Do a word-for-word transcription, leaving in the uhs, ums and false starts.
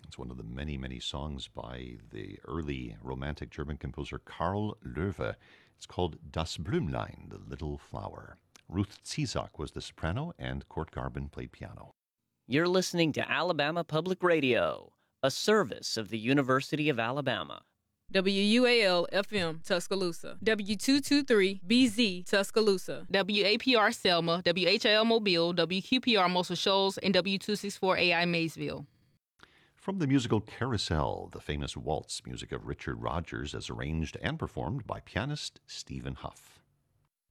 It's one of the many, many songs by the early Romantic German composer Karl Löwe. It's called Das Blümlein, the Little Flower. Ruth Ziesak was the soprano, and Kurt Garben played piano. You're listening to Alabama Public Radio, a service of the University of Alabama. W U A L F M Tuscaloosa, W two twenty-three B Z Tuscaloosa, W A P R Selma, W H I L Mobile, W Q P R Muscle Shoals, and W two sixty-four A I Maysville. From the musical Carousel, the famous waltz music of Richard Rodgers as arranged and performed by pianist Stephen Huff.